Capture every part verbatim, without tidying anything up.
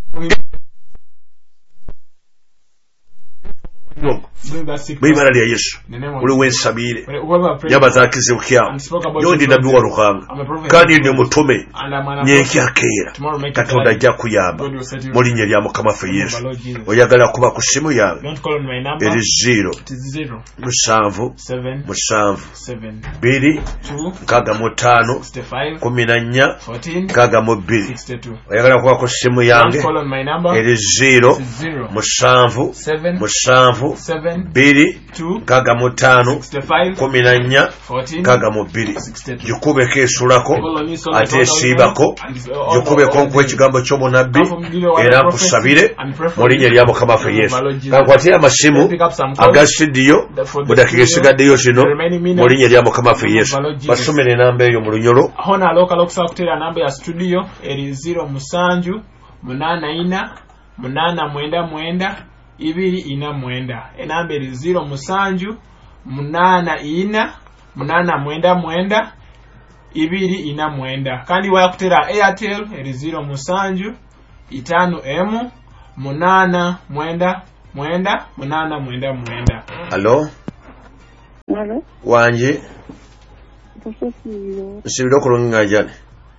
Mwibara lya Yesu uli wensabire nyaba zakize ukyawo yondi nabbi wa Ruhanga kandi ndi mutume nyekyakera Katonda ajja kuyamba mu linnya lya Mukama waffe Yesu. Oyagala kuba ku simu yange eri zero musanvu musanvu bbiri nkaaga mu ttaano kumi na nnya nkaaga mu bbiri. Oyagala kuba ku simu yange eri zero musanvu musanvu bbiri nkaaga mu ttaano kumi na nnya nkaaga mu bbiri. Gikubeko esulako ate esiibako gikubeko nkuwa ekigambo ky'obunabbi era nkusabire mu linnya lya Mukama waffe Yesu. Kankwatira amasimu aga studio mu dakiika esigaddeyo kino mu linnya lya Mukama waffe Yesu. Basomere enamba eyo mu lunyolo. Hona aloka lokusa kutera namba ya studio eri zero musanju munana ina munana mwenda mwenda ibiri ina mwenda. Enamba eri zero musanju munana ina munana mwenda mwenda ibiri ina mwenda. Kandi waya kutera Airtel eri zero musanju itano emu munana mwenda mwenda munana mwenda mwenda. Hello. Hello. Wanje. Nsibira okulunga njani.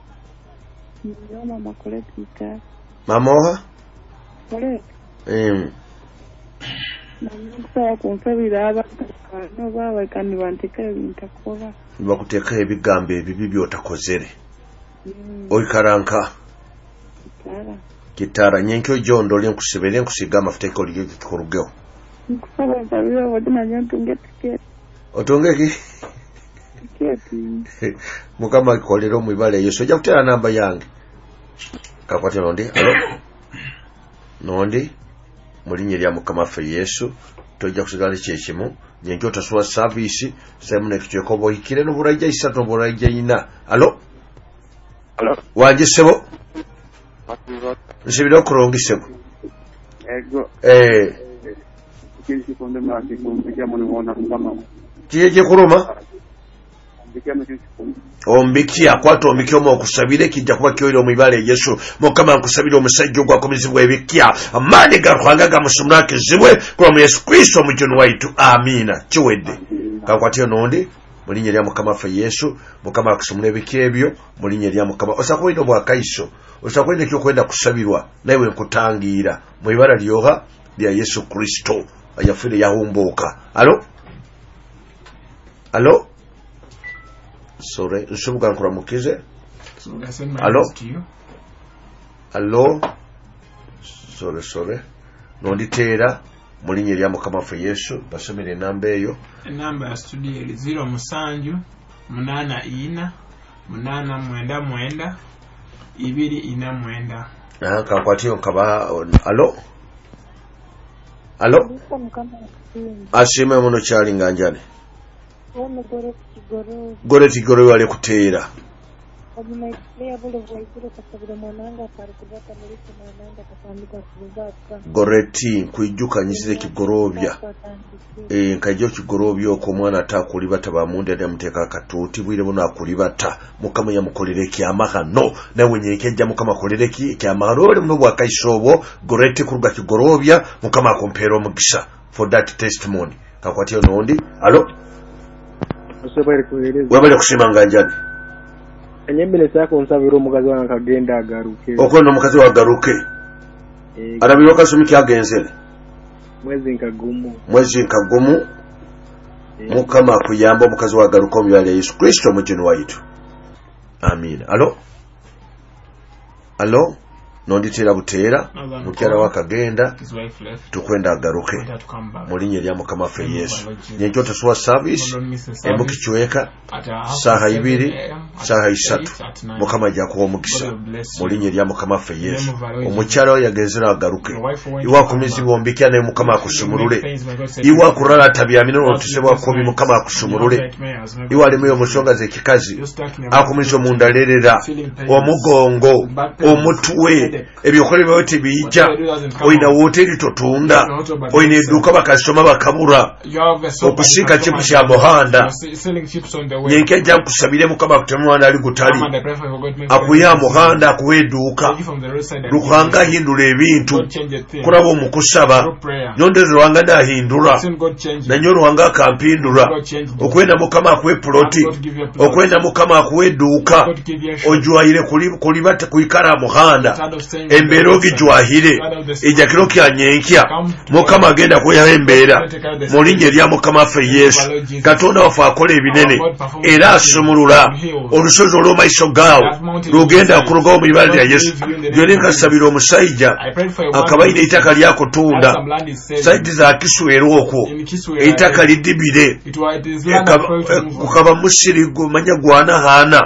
Mama makoletika. Mama oha? Kole. Em. Namusaba kunsabira abantu baba kandi banteka ebintakola. Bakuteeka ebigambo ebibi by'otakozere. Oyikaranka. Kitara. Kitara nyenkyo gyondole nkusibire nkusiga amafuta ekoliyo kikurugeho. Nkusaba nsabira wadina nyantunge tiketi. Otonge ki? Tiketi. Mukama akolera mu ibale Yesu. Ojja kutera namba yange. Kakwate nondi. Alo. Nondi. Mu linnya lya Mukama waffe Yesu tojja kusigala kyekimu nyenkyo otasula service semu nekityeko boyikire n'oburajja isatu n'oburajja ina. Alo. Alo. Wanje sebo. Nsibira okulongisebo. Ego. Eh. Kiki konde maki kumpikia mwana mwana mama. Kiye kuruma? Kumpikia maki. Ombikia kwato ombikia omu okusabire kijja kuba kyoyira mu ibale Yesu. Mukama nkusabire omusajja ogwakomezebwa ebikya amaanyi gakwanga gamusumulake zibwe kuba mu Yesu Kristo omujuni waitu. Amina. Kiwedde. Kakwatira nondi mu linnya lya Mukama waffe Yesu. Mukama akusumula ebikya ebyo mu linnya lya Mukama. Osakwenda obwakaiso. Osakwenda ekyokwenda kusabirwa naye nkutangira mu ibala lyoga lya Yesu Kristo ayafire yahumbuka. Alo. Alo. Sorry, nsubuga nkuramukize. Alo. Alo. Sorry, sorry. Nonditeera mu linnya lya Mukama waffe Yesu basomere enamba eyo. Enamba ya studio eri zero musanju munana ina munana mwenda mwenda ibiri ina mwenda. Ah, kakwatiyo nkaba. Alo. Alo. Ashime muno kyali nganjani. Ono gore kigoro. Gore kigoro wale kuteera. Obina ikleya bolo vaitiro kasabira mwananga pari kubata mulisi mwananga kasambika kubata. Goreti kuijuka nyizire kigorobya. Eh nkajyo kigorobya ko mwana atakulibata bamunde ya muteka katuti bwire bono akulibata mukama yamukolere kyamaha no nawe nyekejja mukama kolere ki kyamaha ole muno bwa kaisobo goreti kuruga kigorobya mukama akompera omugisa for that testimony. Kakwatiyo nondi. Alo. Wabale kusima nganjani. Enyembele sako nsabira omukazi wange kagenda agaruke. Okwenda omukazi wa garuke. Eh. Arabiro kasumiki agenzele. Mwezi nkagumu. Mwezi nkagumu. E. Mukama akuyamba omukazi wa garuke mu yale Yesu Kristo mujuni waitu. Amina. Alo. Alo. Nonditira buteera mukyala wakagenda tukwenda agaruke mu linnya lya Mukama waffe Yesu. Nyenkyo tosuwa service emukichweka saha ibiri saha isatu Mukama jakuwa omugisa mu linnya lya Mukama waffe Yesu. Omukyala oyo yagenzera agaruke iwa kumizibwa ombikya naye Mukama akusumulule iwa kurala tabyamino otusebwa kobi Mukama akusumulule iwa alimuyo omusonga z'ekikazi akumizo mundalerera omugongo omutwe ebyokole byo tebijja oyina woteri totunda oyina edduuka bakasoma bakabura okusiika chipu kya muhanda nyenke jja kusabire mukama kutemwanda ali gutali akuya muhanda akuwa edduuka Ruhanga ahindura ebintu kuraba omukusaba nyondeze Ruhanga ndahindura nanyo Ruhanga akampindura okwenda mukama akuwe ploti okwenda mukama akuwe edduuka ojwayire kuli bate kuikara muhanda embeera ogijwahire ejakiro kya nyenkya mukama agenda kuyaho embeera mu linnya lya mukama ffe Yesu Katonda waffe akola ebinene era asumulula olusozi olw'omaiso gaawo lugenda kurugawo mu ibala lya Yesu byonna nkasabira omusajja akabaire eitaka lyakutunda saidi za Kiswero okwo eitaka lidibire kukaba musirigo manya gwanahana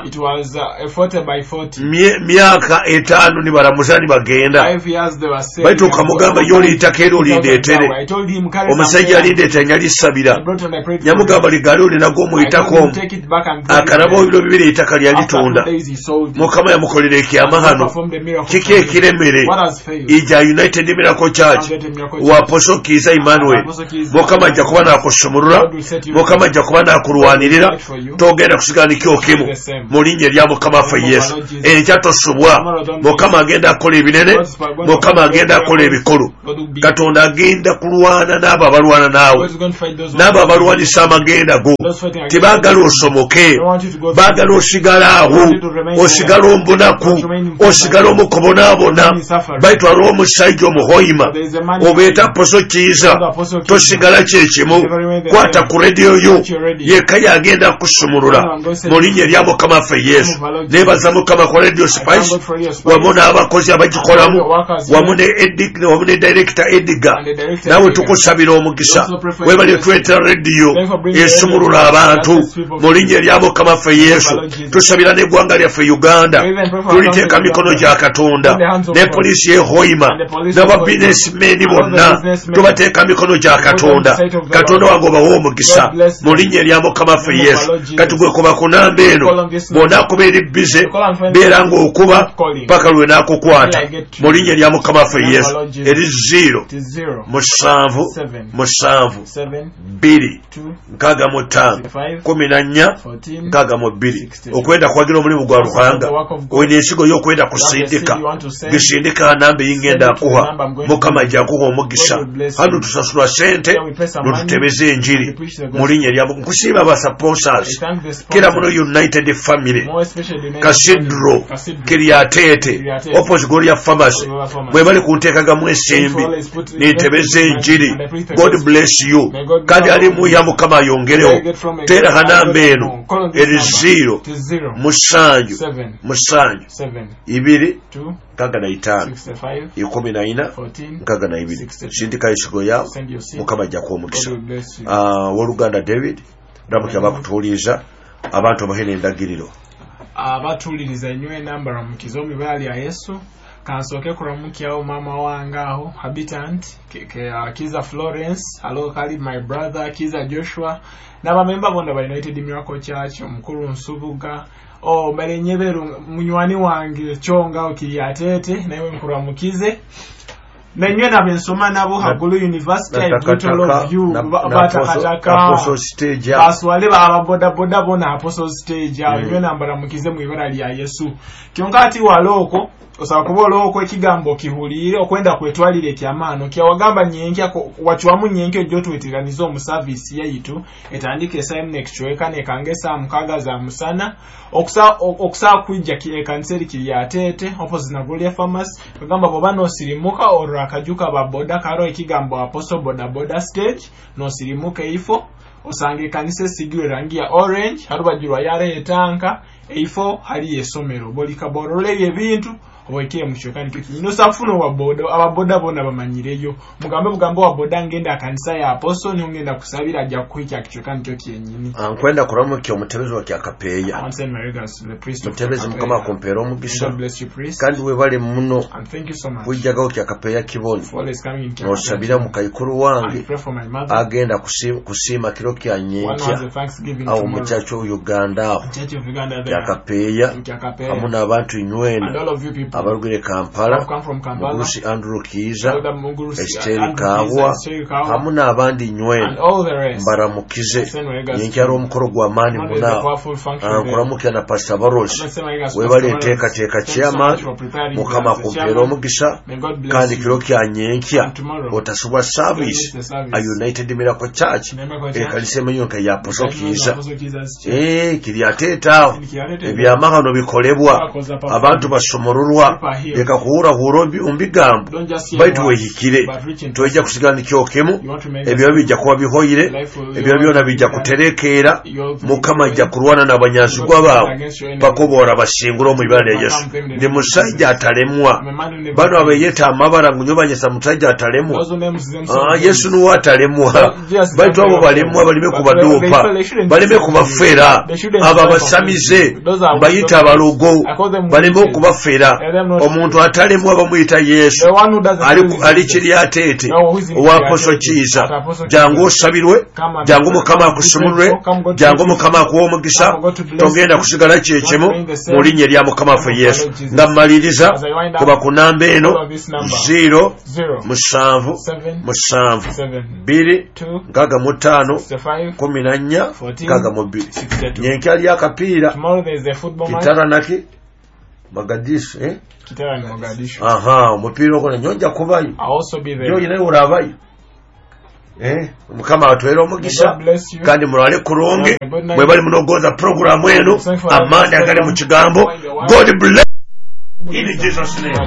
myaka etaano ni baramuzani bagenda baitu kamugamba yoli eitaka ero lindeetere omusajja alindeetera nyalisabira nyamugamba ligaali olinago mu itako akaraba obiro bibiri eitaka lyalitunda mukama yamukolera ekyama hano kiki ekiremere ija United Miracle Church wa Apostle Kiza Emmanuel mukama ajja kuba nakusumulula mukama ajja kuba nakulwanirira togenda kusigana kyokimu mu linnya lya mukama ffe Yesu ekyatosubwa mukama agenda akola ebinene mukama agenda akola ebikulu Katonda agenda kulwana n'abo abalwana naawe n'abo abalwanisa amagenda go tebagala osomoke bagala osigala awo osigala ombunaku osigala omukobonaabona baitwala omusajja omuhoyima obeeta Apostle Kiza tosigala kyekimu kwata ku rediyo yo yeka yagenda kusumulula mu linnya lya mukama ffe Yesu nebaza mukama kwa Radio Spice wamu n'abakozi abagikolamu wamu ne Edgar wamu ne Director Edgar nawe tukusabira omukisa webale tweta rediyo esumulula abantu mu linnya lya mukama ffe Yesu tusabira n'eggwanga lyaffe Uganda tuliteeka mikono gya Katonda ne polisi y'ehoyima n'aba businessmen bonna tubateeka mikono gya Katonda Katonda wange obawa omukisa mu linnya lya mukama ffe Yesu kati gwe kuba kunamba eno bonna kuba eri bize beera ng'okuba paka lwe naakukwata mu linnya lya mukama ffe Yesu eri zero musanvu musanvu bbiri nkaaga mu ttaano kumi na nnya nkaaga mu bbiri okwenda kwagira omulimu gwa Ruhanga oyina ensigo y'okwenda kusindika gisindika namba eyingenda akuha mukama ajja kuha omugisa hano tusasula sente notutebeza enjiri mu linnya lya nkusiima ba sponsors kira muno United Family Kasidro Kiriatete opposite Gloria Pharmacy bwe bali kunteekagamu ensimbi nitebeza enjiri God bless you kandi ali mu ya mukama ayongereho tera hanamba eno eri zero musanju musanju ibiri kaga na itaano ikumi na ina kaga na ibiri sindika ensigo yawo mukama ajja kuwa omukisa w'oluganda David ndamukira bakutuuliza abantu bahene endagiriro abatuuliriza nnyo enamba ramukiza omu ibala lya Yesu kansooke kuramukyawo mama wange aho Habitant Kiza Florence hello kali my brother Kiza Joshua n'abamemba bonna ba United Miracle Church omukulu Nsubuga o merenyeberu munywani wange Chonga Okiriatete naye nkuramukize Menye na bensoma nabo Hagulu University I total of you batakataka baswale ba ababoda boda bona Apostle stage ayo nambara mukize mu ibara lya Yesu kyonkati waloko osaba kubola okwo ekigambo kihulire okwenda kwetwalire ekyamaano kyawagamba nyenke wachiwamu nyenke jjo twetiranizo mu service yaitu etandike S M next chweka ne kangesa mukaga za musana okusa okusa kwijja ki kanseri kiri atete opposite na Gloria Pharmacy kagamba bobano sirimuka orra akajuka baboda karo ekigambo Apostle boda boda stage no sirimuka ifo osange kanise sigiro rangi ya orange harubajirwa yare etanka ifo hali yesomero bolika borole ebintu oboike mushokani kiki no safuno wa boda ababoda bona bamanyireyo mugambe bugambo wa boda ngenda kanisa ya Apostle ni ngenda kusabira ajja kuhika kichokani kyo kyenyini ankwenda kuramu kyo mutebezo wa kyakapeya mutebezi mukama kompero omugisa kandi we bale muno kujjaga kyakapeya kibono no sabira mukayikuru wange agenda kusima kusima kiro kya nyenkya au muchacho Uganda kyakapeya amuna abantu inywene abarugire Kampala Mugurusi Andrew Kiza Esteri Kawa hamu n'abandi nywe mbaramukize yenkyaro omukoro gwa maani muna nkuramukira na Pastor Barosi webaleteeka teeka kyama mukama kumpera omugisa kandi kiro kya nyenkya otasubwa service a United Miracle Church ekalise emenyoka ya Apostle Kiza eh kiri ateetaawo ebyamagano bikolebwa abantu basomorolwa leka kuhura hurombi umbigambo baitu wehikire tuweja kusigana kyokemu ebyo bijja kuba bihoyire ebyo byona bijja kuterekeera mukama ajja kurwana n'abanyazigwa baabo bakobora basingura mu ibanda ya Yesu ndi musajja atalemwa bano abeyeta amabara ngunyobanyesa musajja atalemwa ah Yesu nuwo atalemwa baitu abo balemwa balime kubadopa balime kubafera aba basamize bayita abalogo balime okubafera omuntu atalemwa bamuyita Yesu ali ali kiri atete owa Apostle Kiza jangu osabirwe jangu mukama akusumulwe jangu mukama akuwa omugisa togenda kusigala kyekimo mu linnya lya mukama ffe Yesu ngamaliriza kuba kunamba eno zero musanvu musanvu bbiri nkaaga mu ttaano kumi na nnya nkaaga mu bbiri nyenkyali akapiira kitara naki Mogadishu eh kitara ni Mogadishu aha omupira ogwo nyonja kubayo yo ine urabayo eh mukama atwera omugisa kandi mulale kurunge mwe bali munogoza program eno amani agali mu kigambo God bless in Jesus name.